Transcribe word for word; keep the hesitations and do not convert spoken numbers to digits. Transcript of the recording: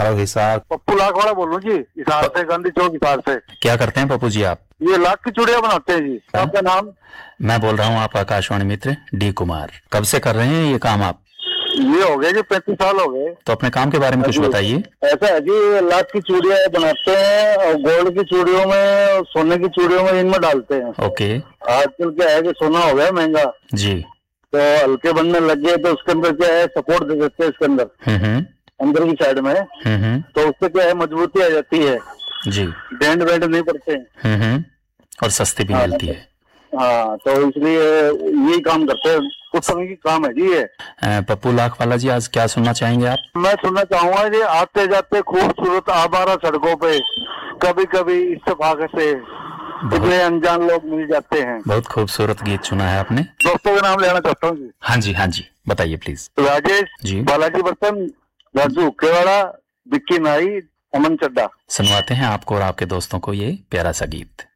Hello Hisar. Pappu lakh वाला बोल रहा हूँ जी, हिसार से, गांधी चौक हिसार से। क्या करते हैं पप्पू जी आप? ये लाख की चूड़ियां बनाते हैं जी। आपका नाम? मैं बोल रहा हूँ आपका आकाशवाणी मित्र डी कुमार। कब से कर रहे हैं ये काम आप? ये हो गया जी, पैंतीस साल हो गए। तो अपने काम के बारे में कुछ बताइए। ऐसा है जी, लाख की चूड़ियां बनाते हैं और गोल्ड की चूड़ियों में और सोने की चूड़ियों में इनमें डालते हैं। ओके। आजकल क्या है कि सोना हो गया महंगा जी। तो हल्के बनने लग गए, तो उसके अंदर क्या है, सपोर्ट दे देते हैं इसके अंदर, हम्म अंदर की साइड में। हम्म तो उससे क्या है, मजबूती आ जाती है जी। बैंड बैंड नहीं पड़ते हैं। हम्म और सस्ती भी हाँ, मिलती है। हाँ, तो इसलिए यही काम करते हैं, कुछ समय की काम है जी ये। अ, पप्पू लाख वाला जी, आज क्या सुनना चाहेंगे आप? मैं सुनना चाहूंगा जी, आते जाते खूबसूरत आवारा सड़कों पे कभी कभी इत्तेफाक से इतने अनजान लोग मिल जाते हैं। बहुत खूबसूरत गीत चुना है आपने। दोस्तों का नाम लेना चाहता हूँ जी। हाँ जी हाँ जी, बताइए प्लीज। राजेश जी। बालाजी बर्तन, राजू हुक्केवाड़ा, विक्की नाई, अमन चड्डा। सुनवाते हैं आपको और आपके दोस्तों को ये प्यारा सा गीत।